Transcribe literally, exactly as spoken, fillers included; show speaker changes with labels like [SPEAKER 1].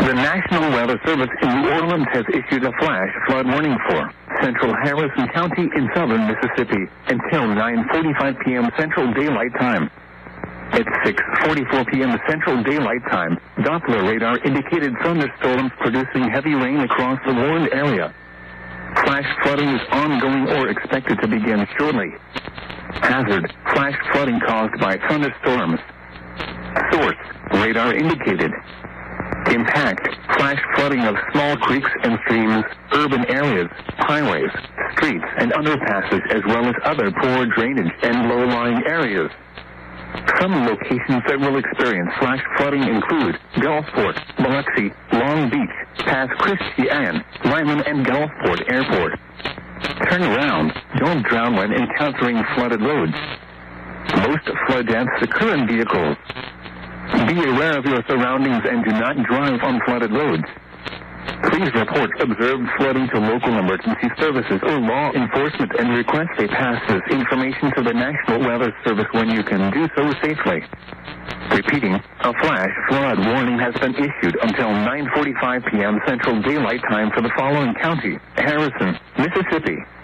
[SPEAKER 1] The National Weather Service in New Orleans has issued a flash flood warning for central Harrison County in southern Mississippi until nine forty-five p.m. Central Daylight Time. At six forty-four p.m. Central Daylight Time, Doppler radar indicated thunderstorms producing heavy rain across the warned area. Flash flooding is ongoing or expected to begin shortly. Hazard: flash flooding caused by thunderstorms. Source: radar indicated. Impact: flash flooding of small creeks and streams, urban areas, highways, streets, and underpasses, as well as other poor drainage and low-lying areas. Some locations that will experience flash flooding include Gulfport, Biloxi, Long Beach, Pass Christi Anne, Lyman, and Gulfport Airport. Turn around. Don't drown when encountering flooded roads. Most flood deaths occur in vehicles. Be aware of your surroundings and do not drive on flooded roads. Please report observed flooding to local emergency services or law enforcement and request they pass this information to the National Weather Service when you can do so safely. Repeating, a flash flood warning has been issued until nine forty-five p.m. Central Daylight Time for the following county: Harrison, Mississippi,